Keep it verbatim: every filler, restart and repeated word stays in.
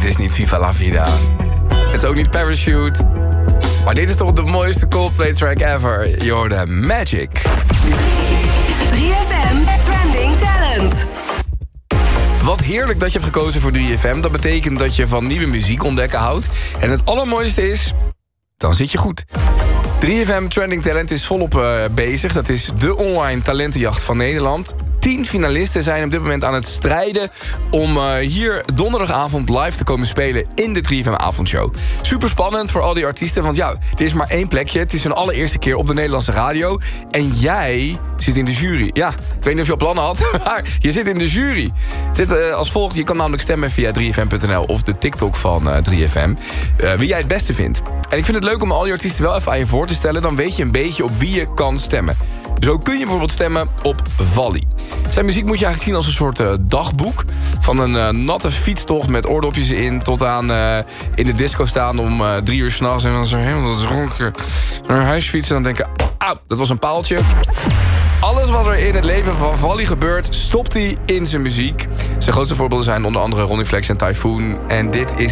is niet Viva la Vida. Het is ook niet Parachute. Maar dit is toch de mooiste Coldplay track ever. Je hoorde Magic. drie F M Trending Talent. Wat heerlijk dat je hebt gekozen voor drie F M. Dat betekent dat je van nieuwe muziek ontdekken houdt. En het allermooiste is, dan zit je goed. drie F M Trending Talent is volop uh, bezig. Dat is de online talentenjacht van Nederland. Tien finalisten zijn op dit moment aan het strijden om uh, hier donderdagavond live te komen spelen in de drie F M avondshow. Super spannend voor al die artiesten, want ja, het is maar één plekje. Het is hun allereerste keer op de Nederlandse radio. En jij zit in de jury. Ja, ik weet niet of je al plannen had, maar je zit in de jury. Het zit uh, als volgt, je kan namelijk stemmen via drie F M punt n l of de TikTok van uh, drie F M. Uh, wie jij het beste vindt. En ik vind het leuk om al die artiesten wel even aan je voor te stellen. Dan weet je een beetje op wie je kan stemmen. Zo kun je bijvoorbeeld stemmen op Wally. Zijn muziek moet je eigenlijk zien als een soort uh, dagboek. Van een uh, natte fietstocht met oordopjes in... tot aan uh, in de disco staan om uh, drie uur 's nachts... en dan zo helemaal dronken naar huis fietsen... en dan denken, auw, dat was een paaltje. Alles wat er in het leven van Wally gebeurt... stopt hij in zijn muziek. Zijn grootste voorbeelden zijn onder andere Ronnie Flex en Typhoon. En dit is